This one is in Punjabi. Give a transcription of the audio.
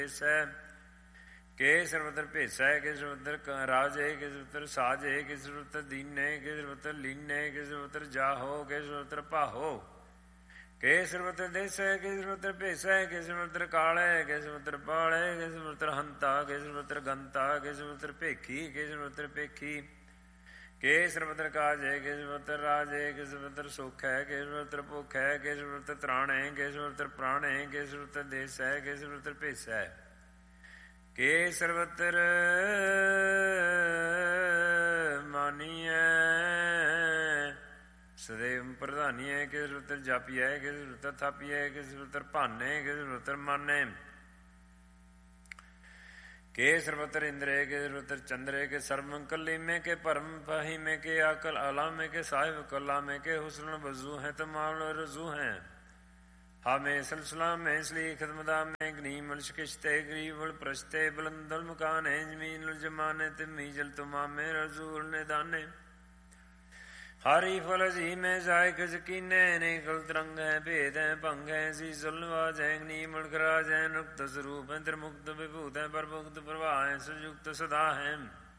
ਭੇਸੈ ਕੇ ਸਰਵਤਰ ਭੇਸੈ ਕੇ ਸਰਵਤਰ ਰਾਜੇ ਕੇ ਸਰਵਤਰ ਸਾਜੇ ਕੇ ਸਰਵਤਰ ਦੀਨੇ ਕੇ ਸਰਵਤਰ ਲੀਨੇ ਕੇ ਸਰਵਤਰ ਜਾਹੋ ਕੇ ਸਰਵਤਰ ਭਾਹੋ ਕੇ ਸਰਵਤਰ ਦੇਸੈ ਕੇ ਸਰਵਤਰ ਭੇਸੈ ਕੇ ਸਰਵਤਰ ਕਾਲੇ ਕੇ ਸਰਵਤਰ ਪਾਲੇ ਕੇ ਸਰਵਤਰ ਹੰਤਾ ਕੇ ਸਰਵਤਰ ਗੰਤਾ ਕੇ ਸਰਵਤਰ ਭੇਖੀ ਕੇ ਸਰਵਤਰ ਭੇਖੀ ਕੇ ਸਰਵਤਰ ਕਾਜੇ ਕੇ ਸਰਵਤਰ ਰਾਜੇ ਕੇ ਸਰਵਤਰ ਸੁਖੈ ਕੇ ਸਰਵਤਰ ਭੁਖੈ ਕੇ ਸਰਵਤਰ ਤ੍ਰਾਣੇ ਕੇ ਸਰਵਤਰ ਪ੍ਰਾਣੇ ਕੇ ਸਰਵਤਰ ਦੇਸੈ ਕੇ ਸਰਵਤਰ ਭੇਸੈ ਕੇ ਸਰਵਤਰ ਮਾਨੀਐ ਸਦੇਵ ਪ੍ਰਧਾਨੀਐ ਕੇ ਸਰਵਤਰ ਜਾਪੀਐ ਕੇ ਸਰਵਤਰ ਥਾਪੀਐ ਕੇ ਸਰਵਤਰ ਭਾਨੇ ਕੇ ਸਰਵਤਰ ਮਾਨੇ ਕੇ ਸਰਵਤਰ ਇੰਦਰੇ ਕੇ ਸਰਵਤਰ ਚੰਦਰੇ ਕੇ ਸਰਵੰ ਕਲੀਮੇ ਕੇ ਭਰਮ ਫਹੀਮੇ ਕੇ ਆਕਲ ਅਲਾਮੇ ਕੇ ਸਾਹਿਬ ਕਲਾਮੇ ਕੇ ਹੁਸਨ ਵਜ਼ੂ ਹੈ ਤਮਾਲ ਰਜ਼ੂ ਹੈ ਹਾਮੇ ਸਲਸਲਾਮੇ ਸਲੀ ਖਦਮਦਾਮੇ ਗਨੀਮਲ ਸ਼ਕਿਸ਼ਤੇ ਗਰੀਵਲ ਪ੍ਰਸ਼ਤੇ ਬਲੰਦਲ ਮਕਾਨੇ ਜ਼ਮੀਨਲ ਜਮਾਨੇ ਤਿਮੀ ਜਲ ਤੁਮਾਮੇ ਰਜ਼ੂਲ ਨੇ ਦਾਨੇ ਹਾਰੀ ਫਲ ਜੀ ਮੈਂ ਜਾਇਕ ਯਕੀਨੇ ਨੇ ਗਲ ਤਰੰਗ ਹੈ ਭੇਦ ਹੈ ਭੰਗ ਹੈ ਸੀ ਜ਼ੁਲਵਾ ਜੈਗਨੀ ਮੁਲਕ ਰਾਜ ਹੈ ਨੁਕਤ ਸਰੂਪ ਹੈ ਤ੍ਰਿਮੁਕਤ ਵਿਭੂਤ ਹੈ ਪਰਮੁਕਤ ਪ੍ਰਵਾਹ ਹੈ ਸੁਯੁਕਤ ਸਦਾ ਹੈ